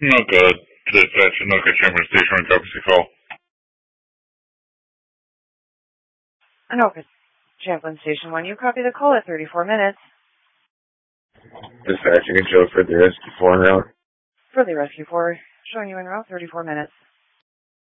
No-Go, dispatch at No-Go Chamber Station, and copy the call. Anoka, Champlain Station 1, you copy the call at 34 minutes. Dispatching a Joe for the Rescue 4 route. For the Rescue 4, showing you en route 34 minutes.